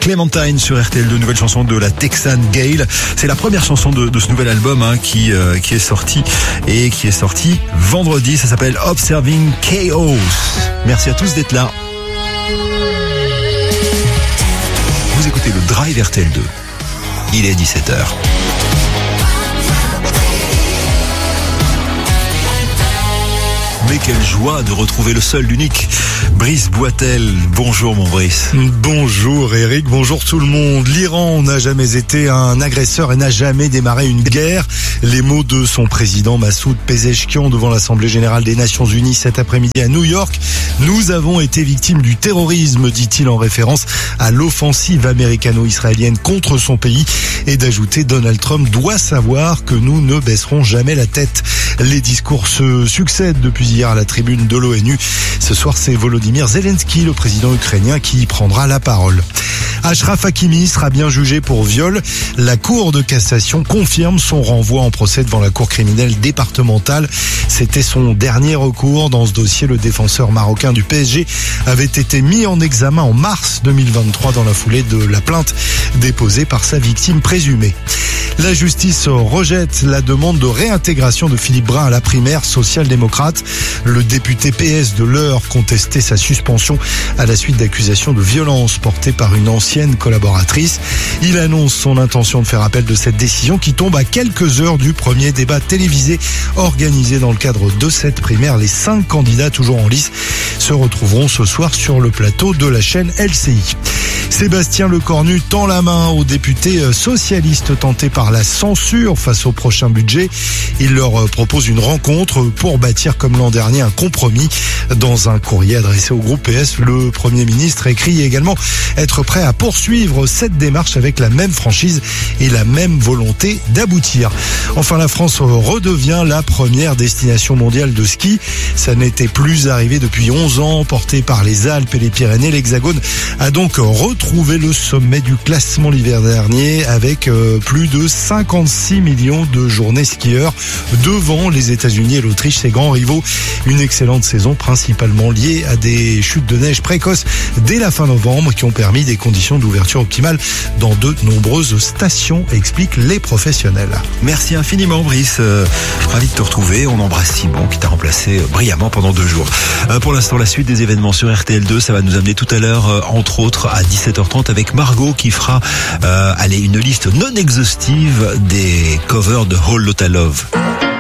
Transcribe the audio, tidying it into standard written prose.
Clementine sur RTL2, nouvelle chanson de la Texane Gale. C'est la première chanson de ce nouvel album qui est sorti vendredi. Ça s'appelle Observing Chaos. Merci à tous d'être là. Vous écoutez le Drive RTL2. Il est 17h. Mais quelle joie de retrouver le seul, l'unique Brice Boitel. Bonjour mon Brice. Bonjour Eric, bonjour tout le monde. L'Iran n'a jamais été un agresseur et n'a jamais démarré une guerre. Les mots de son président Massoud Pezeshkian devant l'Assemblée Générale des Nations Unies cet après-midi à New York. Nous avons été victimes du terrorisme, dit-il en référence à l'offensive américano-israélienne contre son pays, et d'ajouter Donald Trump doit savoir que nous ne baisserons jamais la tête. Les discours se succèdent depuis hier à la tribune de l'ONU. Ce soir, c'est Volodymyr Zelensky, le président ukrainien, qui prendra la parole. Ashraf Hakimi sera bien jugé pour viol. La Cour de cassation confirme son renvoi en procès devant la Cour criminelle départementale. C'était son dernier recours dans ce dossier. Le défenseur marocain du PSG avait été mis en examen en mars 2023 dans la foulée de la plainte déposée par sa victime présumée. La justice rejette la demande de réintégration de Philippe Brun à la primaire social-démocrate. Le député PS de l'Eure contestait sa suspension à la suite d'accusations de violence portées par une ancienne collaboratrice. Il annonce son intention de faire appel de cette décision qui tombe à quelques heures du premier débat télévisé organisé dans le cadre de cette primaire. Les 5 candidats toujours en lice se retrouveront ce soir sur le plateau de la chaîne LCI. Sébastien Lecornu tend la main aux députés socialistes tentés par la censure face au prochain budget. Il leur propose une rencontre pour bâtir comme l'an dernier un compromis. Dans un courrier adressé au groupe PS, le Premier ministre écrit également être prêt à poursuivre cette démarche avec la même franchise et la même volonté d'aboutir. Enfin, la France redevient la première destination mondiale de ski. Ça n'était plus arrivé depuis 11 ans. Porté par les Alpes et les Pyrénées, l'Hexagone a donc retrouvé le sommet du classement l'hiver dernier avec plus de 56 millions de journées skieurs devant les États-Unis et l'Autriche, ses grands rivaux. Une excellente saison principalement liée à des chutes de neige précoces dès la fin novembre qui ont permis des conditions d'ouverture optimales dans de nombreuses stations, expliquent les professionnels. Merci infiniment Brice. Ravi de te retrouver. On embrasse Simon qui t'a remplacé brillamment pendant 2 jours. Pour l'instant, la suite des événements sur RTL2, ça va nous amener tout à l'heure, entre autres, à 17h30 avec Margot qui fera une liste non exhaustive des covers de Whole Lotta Love.